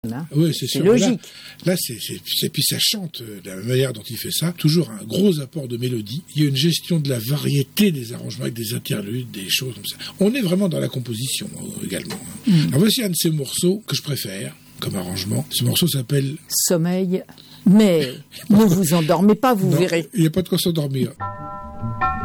Oui, c'est sûr. logique. Là, puis ça chante de la manière dont il fait ça. Toujours un gros apport de mélodie. Il y a une gestion de la variété des arrangements avec des interludes, des choses comme ça. On est vraiment dans la composition également. Alors voici un de ces morceaux que je préfère comme arrangement. Ce morceau s'appelle Sommeil. Mais ne vous endormez pas, vous verrez. Il n'y a pas de quoi s'endormir.